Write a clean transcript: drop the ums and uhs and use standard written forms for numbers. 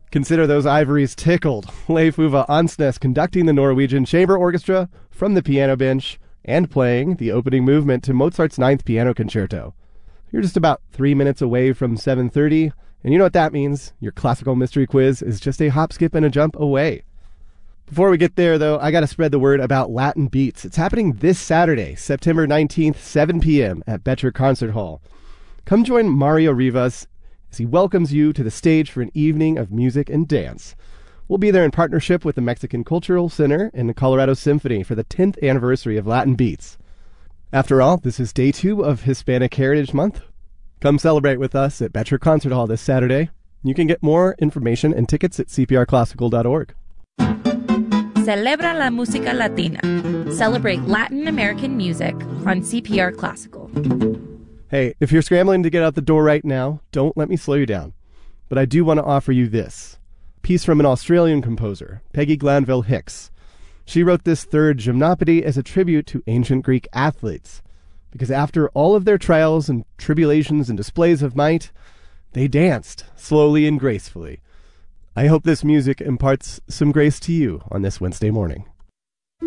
Consider those ivories tickled. Leif Ove Ansnes conducting the Norwegian Chamber Orchestra from the piano bench and playing the opening movement to Mozart's Ninth Piano Concerto. You're just about 3 minutes away from 7:30, and you know what that means. Your classical mystery quiz is just a hop, skip, and a jump away. Before we get there, though, I got to spread the word about Latin Beats. It's happening this Saturday, September 19th, 7 p.m. at Betcher Concert Hall. Come join Mario Rivas as he welcomes you to the stage for an evening of music and dance. We'll be there in partnership with the Mexican Cultural Center and the Colorado Symphony for the 10th anniversary of Latin Beats. After all, this is day 2 of Hispanic Heritage Month. Come celebrate with us at Betcher Concert Hall this Saturday. You can get more information and tickets at cprclassical.org. Celebra la música latina. Celebrate Latin American music on CPR Classical. Hey, if you're scrambling to get out the door right now, don't let me slow you down. But I do want to offer you this. A piece from an Australian composer, Peggy Glanville Hicks. She wrote this third gymnopody as a tribute to ancient Greek athletes. Because after all of their trials and tribulations and displays of might, they danced slowly and gracefully. I hope this music imparts some grace to you on this Wednesday morning.